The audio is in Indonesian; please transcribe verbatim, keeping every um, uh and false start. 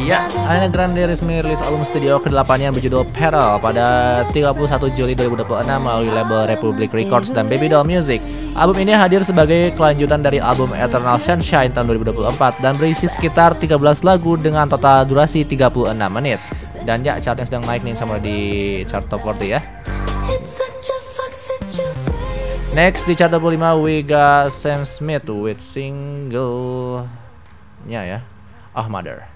Ya, Ariana Grande resmi rilis album studio kedelapannya berjudul Peril pada tiga puluh satu Juli dua ribu dua puluh enam melalui label Republic Records dan Baby Doll Music. Album ini hadir sebagai kelanjutan dari album Eternal Sunshine tahun dua ribu dua puluh empat dan berisi sekitar tiga belas lagu dengan total durasi tiga puluh enam menit. Dan ya, chartnya sedang naik nih sama di chart top empat puluh ya. Next di chart dua puluh lima we got Sam Smith with single nya ya, Oh Mother.